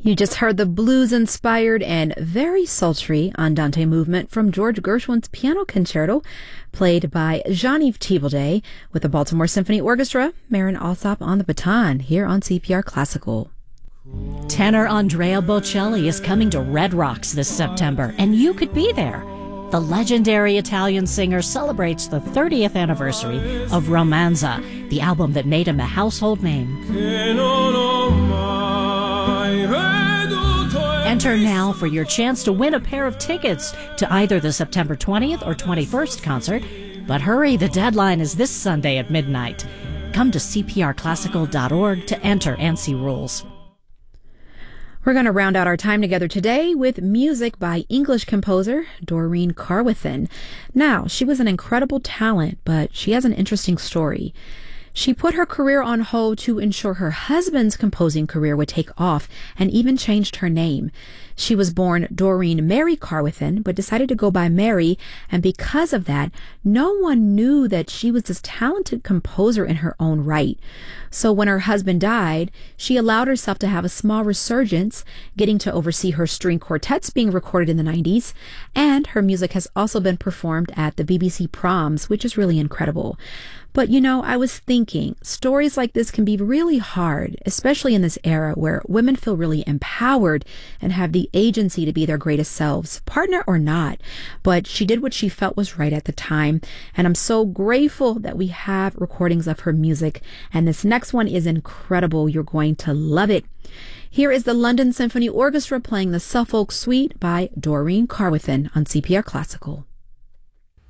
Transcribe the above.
You just heard the blues-inspired and very sultry Andante movement from George Gershwin's piano concerto, played by Jean-Yves Thibaudet with the Baltimore Symphony Orchestra. Marin Alsop on the baton here on CPR Classical. Tenor Andrea Bocelli is coming to Red Rocks this September, and you could be there. The legendary Italian singer celebrates the 30th anniversary of Romanza, the album that made him a household name. Enter now for your chance to win a pair of tickets to either the September 20th or 21st concert. But hurry, the deadline is this Sunday at midnight. Come to cprclassical.org to enter and see rules. We're going to round out our time together today with music by English composer Doreen Carwithen. Now, she was an incredible talent, but she has an interesting story. She put her career on hold to ensure her husband's composing career would take off and even changed her name. She was born Doreen Mary Carwithen, but decided to go by Mary, and because of that, no one knew that she was this talented composer in her own right. So when her husband died, she allowed herself to have a small resurgence, getting to oversee her string quartets being recorded in the 90s, and her music has also been performed at the BBC Proms, which is really incredible. But I was thinking, stories like this can be really hard, especially in this era where women feel really empowered and have the agency to be their greatest selves, partner or not. But she did what she felt was right at the time, and I'm so grateful that we have recordings of her music, and this next one is incredible. You're going to love it. Here is the London Symphony Orchestra playing the Suffolk Suite by Doreen Carwithen on CPR Classical.